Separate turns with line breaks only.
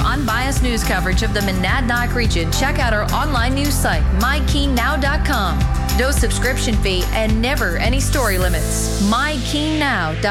unbiased news coverage of the Monadnock region, check out our online news site, MyKeenNow.com. No subscription fee and never any story limits. MyKeenNow.com.